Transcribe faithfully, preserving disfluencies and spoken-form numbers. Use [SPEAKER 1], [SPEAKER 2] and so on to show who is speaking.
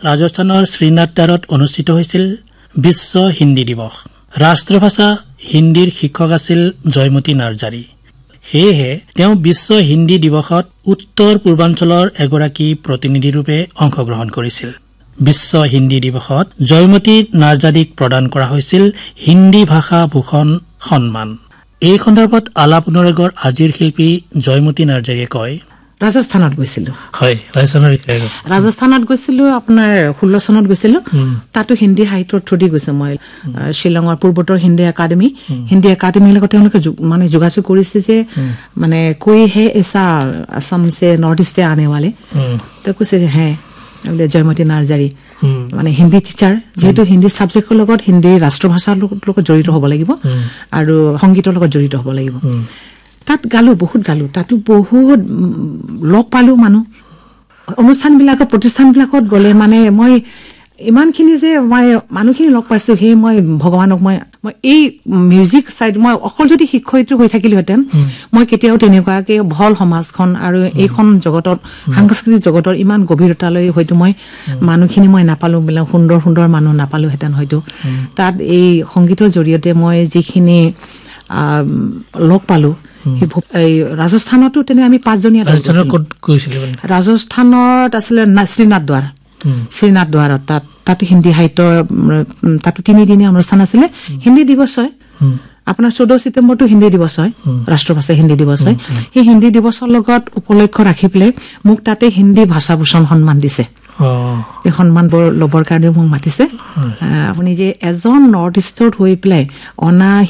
[SPEAKER 1] ৰাজস্থানৰ শ্ৰীনাথদাৰত অনুষ্ঠিত হৈছিল বিশ্ব হিন্দী দিৱস। ৰাষ্ট্ৰভাষা হিন্দীৰ শিক্ষক আছিল জয়মতী নাৰ্জাৰী। সেয়েহে তেওঁ বিশ্ব হিন্দী দিৱসত উত্তৰ পূৰ্বাঞ্চলৰ এগৰাকী প্ৰতিনিধিৰূপে অংশগ্ৰহণ কৰিছিল। বিশ্ব হিন্দী দিৱসত জয়মতী নাৰ্জাৰীক প্ৰদান কৰা হৈছিল হিন্দী ভাষা ভূষণ সন্মান। এই সন্দৰ্ভত আলাপ অনুৰাগৰ আজিৰ শিল্পী জয়মতী নাৰ্জাৰীয়ে কয়,
[SPEAKER 2] ৰাজস্থানত গৈছিলো।
[SPEAKER 1] হয়, ৰাজস্থানৰ
[SPEAKER 2] ৰাজস্থানত গৈছিলো আপোনাৰ ষোল্ল চনত গৈছিলো। তাতো হিন্দী সাহিত্যৰ থ্ৰুদি গৈছো মই। শ্বিলঙৰ পূৰ্বতৰ হিন্দী একাডেমি হিন্দী একাডেমিৰ লগত তেওঁলোকে মানে যোগাযোগ কৰিছে যে মানে কোই হে এসা আসাম সে নৰ্থ ইষ্টে আনে वाले তো কৈছে যে হে জয়মতী নাৰ্জাৰী মানে হিন্দী টিচাৰ, যেহেতু হিন্দী ছাবজেক্টৰ লগত হিন্দী ৰাষ্ট্ৰভাষাৰ লগত জড়িত হ'ব লাগিব আৰু সংগীতৰ লগত জড়িত হ'ব লাগিব। তাত গালো, বহুত গালো। তাতো বহুত লগ পালো মানুহ। অনুষ্ঠানবিলাকত প্ৰতিষ্ঠানবিলাকত গ'লে মানে মই ইমানখিনি যে মই মানুহখিনি লগ পাইছো, সেই মই ভগৱানক মই মই এই মিউজিক চাইড মই অকল যদি শিক্ষয়িত্ৰী হৈ থাকিলোহেঁতেন মই কেতিয়াও তেনেকুৱাকে ভল সমাজখন আৰু এইখন জগতত সাংস্কৃতিক জগতৰ ইমান গভীৰতালৈ হয়তো মই মানুহখিনি মই নাপালো, বোলে সুন্দৰ সুন্দৰ মানুহ নাপালোহেঁতেন হয়তো। তাত এই সংগীতৰ জৰিয়তে মই যিখিনি লগ পালো, এই ৰাজস্থানতো তেনে আমি পাঁচজনীয়া ৰাজস্থানত আছিলে শ্ৰীনাথ দ্বাৰ শ্ৰীনাথ দ্বাৰত তাত তাতো হিন্দী সাহিত্য তাতো তিনিদিনীয়া অনুষ্ঠান আছিলে। হিন্দী দিৱস হয় আপোনাৰ চৈধ্য ছেপ্টেম্বৰটো হিন্দী দিৱস হয়, ৰাষ্ট্ৰভাষা হিন্দী দিৱস হয়। সেই হিন্দী দিৱসৰ লগত উপলক্ষ ৰাখি পেলাই মোক তাতে হিন্দী ভাষা ভূষণ সন্মান দিছে। এই সন্মানবোৰ ল'বৰ কাৰণে মোক মাতিছে। আপুনি যে এজন নৰ্থ ইষ্টত হৈ পেলাই অনা